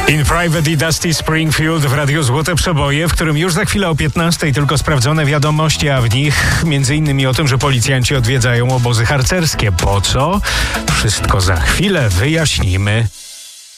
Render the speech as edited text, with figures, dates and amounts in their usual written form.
In Private i Dusty Springfield w Radiu Złote Przeboje, w którym już za chwilę o 15 tylko sprawdzone wiadomości, a w nich m.in. o tym, że policjanci odwiedzają obozy harcerskie. Po co? Wszystko za chwilę wyjaśnimy.